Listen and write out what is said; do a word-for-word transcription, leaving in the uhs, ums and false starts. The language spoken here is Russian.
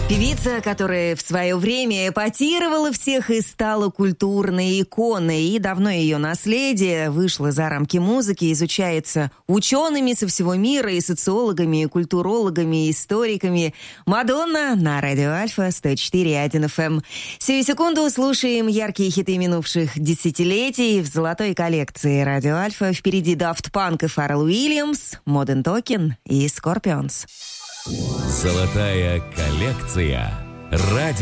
Певица, которая в свое время эпатировала всех и стала культурной иконой, и давно ее наследие вышло за рамки музыки, изучается учеными со всего мира, и социологами, и культурологами, и историками. Мадонна на радио Альфа сто четыре и один эф эм. Сию секунду слушаем яркие хиты минувших десятилетий в золотой коллекции радио Альфа. Впереди Daft Punk и Фаррелл Уильямс, Modern Talking и Scorpions. Золотая коллекция. Радио